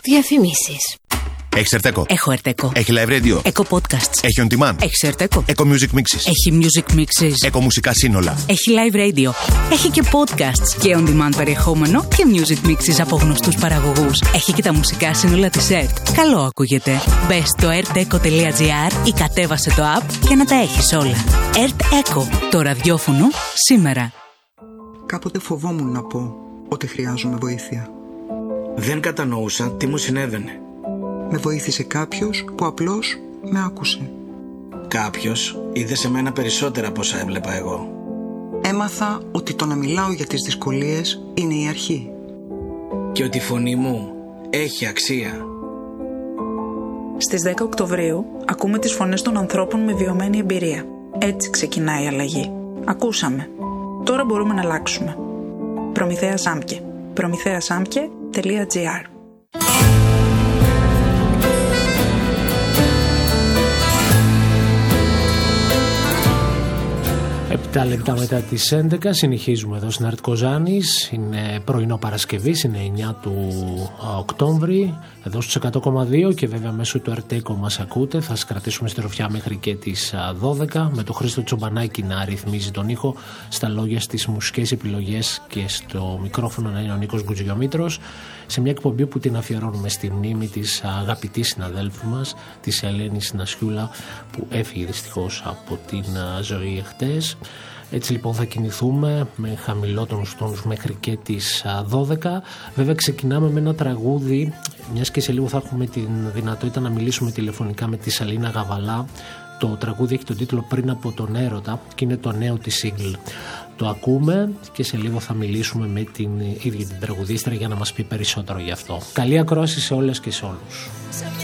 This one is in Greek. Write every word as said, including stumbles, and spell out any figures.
Διαφημίσεις. Έχεις Ερτέκο? Έχω Ερτέκο. Έχει live radio? Έχω podcasts. Έχει on demand? Έχεις Ερτέκο? Έχω music mixes? Έχει music mixes. Έχω μουσικά σύνολα? Έχει live radio. Έχει και podcasts και on demand περιεχόμενο και music mixes από γνωστούς παραγωγούς. Έχει και τα μουσικά σύνολα της ΕΡΤ. Καλό ακούγεται. Μπες στο ερτέκο τελεία τζι άρ ή κατέβασε το app για να τα έχεις όλα. ΕΡΤ Echo. Το ραδιόφωνο σήμερα. Κάποτε φοβόμουν να πω ότι χρειάζομαι βοήθεια. Δεν κατανοούσα τι μου συνέβαινε. Με βοήθησε κάποιος που απλώς με άκουσε. Κάποιος είδε σε μένα περισσότερα από όσα έβλεπα εγώ. Έμαθα ότι το να μιλάω για τις δυσκολίες είναι η αρχή. Και ότι η φωνή μου έχει αξία. Στις δέκα Οκτωβρίου ακούμε τις φωνές των ανθρώπων με βιωμένη εμπειρία. Έτσι ξεκινάει η αλλαγή. Ακούσαμε. Τώρα μπορούμε να αλλάξουμε. Προμηθέα Σάμκε. προμηθέα σάμκε τελεία τζι άρ. Επτά λεπτά μετά τις έντεκα συνεχίζουμε εδώ στην ΕΡΤ Κοζάνης. Είναι πρωινό Παρασκευής, είναι εννιά του Οκτώβρη, εδώ στους εκατό κόμμα δύο και βέβαια μέσω του Ερτέκο μας ακούτε. Θα σας κρατήσουμε στη ροφιά μέχρι και τις δώδεκα με τον Χρήστο Τσομπανάκη να ρυθμίζει τον ήχο, στα λόγια, στις μουσικές επιλογές και στο μικρόφωνο να είναι ο Νίκος Γκουτζιομήτρος, σε μια εκπομπή που την αφιερώνουμε στη μνήμη της αγαπητής συναδέλφου μας, της Ελένης Νασιούλα, που έφυγε δυστυχώς από την ζωή εχθές. Έτσι λοιπόν θα κινηθούμε με χαμηλότερους τόνους μέχρι και τις δώδεκα. Βέβαια ξεκινάμε με ένα τραγούδι, μιας και σε λίγο θα έχουμε την δυνατότητα να μιλήσουμε τηλεφωνικά με τη Σαλίνα Γαβαλά. Το τραγούδι έχει τον τίτλο «Πριν από τον έρωτα» και είναι το νέο της single. Το ακούμε και σε λίγο θα μιλήσουμε με την ίδια την τραγουδίστρια για να μας πει περισσότερο γι' αυτό. Καλή ακρόαση σε όλες και σε όλους.